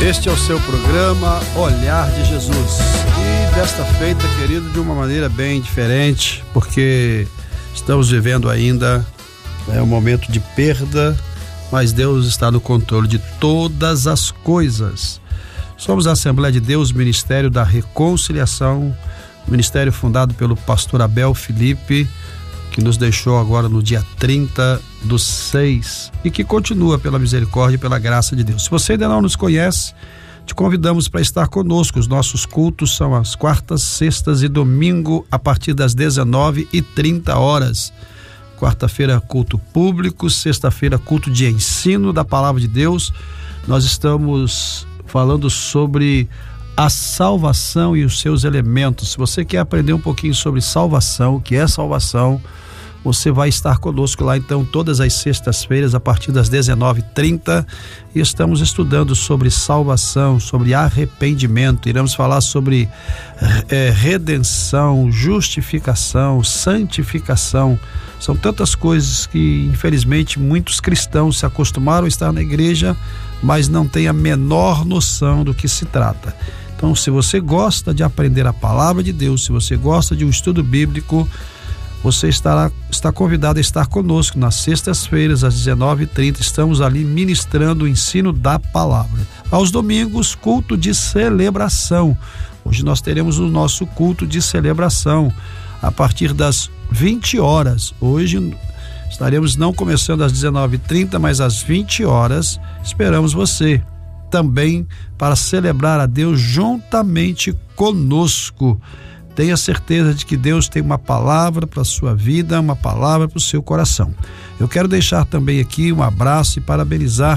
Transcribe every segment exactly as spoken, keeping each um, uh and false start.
Este é o seu programa Olhar de Jesus. E desta feita, querido, de uma maneira bem diferente, porque estamos vivendo ainda é, um momento de perda, mas Deus está no controle de todas as coisas. Somos a Assembleia de Deus, Ministério da Reconciliação, ministério fundado pelo pastor Abel Felipe, que nos deixou agora no dia trinta do seis e que continua pela misericórdia e pela graça de Deus. Se você ainda não nos conhece, te convidamos para estar conosco. Os nossos cultos são às quartas, sextas e domingo a partir das dezenove e trinta horas. Quarta-feira, culto público, sexta-feira, culto de ensino da palavra de Deus. Nós estamos falando sobre a salvação e os seus elementos. Se você quer aprender um pouquinho sobre salvação, o que é salvação, você vai estar conosco lá então todas as sextas-feiras a partir das dezenove e trinta e estamos estudando sobre salvação, sobre arrependimento. Iremos falar sobre é, redenção, justificação, santificação. São tantas coisas que infelizmente muitos cristãos se acostumaram a estar na igreja, mas não têm a menor noção do que se trata. Então, se você gosta de aprender a palavra de Deus, se você gosta de um estudo bíblico, você estará, está convidado a estar conosco nas sextas-feiras, às dezenove e trinta. Estamos ali ministrando o ensino da palavra. Aos domingos, culto de celebração. Hoje nós teremos o nosso culto de celebração a partir das vinte horas. Hoje estaremos não começando às dezenove e trinta, mas às vinte horas. Esperamos você também para celebrar a Deus juntamente conosco. Tenha certeza de que Deus tem uma palavra para a sua vida, uma palavra para o seu coração. Eu quero deixar também aqui um abraço e parabenizar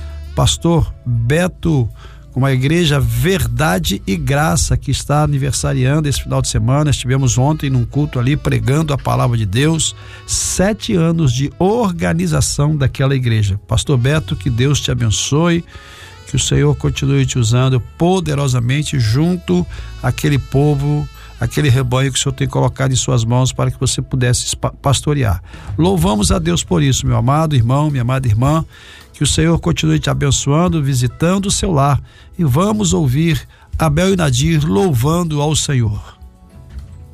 pastor Beto, com a igreja Verdade e Graça, que está aniversariando esse final de semana. Estivemos ontem num culto ali pregando a palavra de Deus. Sete anos de organização daquela igreja. Pastor Beto, que Deus te abençoe, que o Senhor continue te usando poderosamente junto àquele povo, aquele rebanho que o Senhor tem colocado em suas mãos para que você pudesse pastorear. Louvamos a Deus por isso, meu amado irmão, minha amada irmã, que o Senhor continue te abençoando, visitando o seu lar, e vamos ouvir Abel e Nadir louvando ao Senhor.